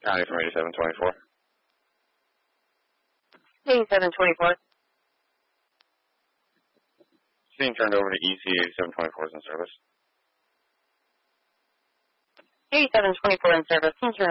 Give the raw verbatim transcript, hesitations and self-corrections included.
County from eighty-seven twenty-four. eighty-seven twenty-four. Being turned over to E C eighty-seven twenty-four is in service. eighty-seven twenty-four in service. Can you turn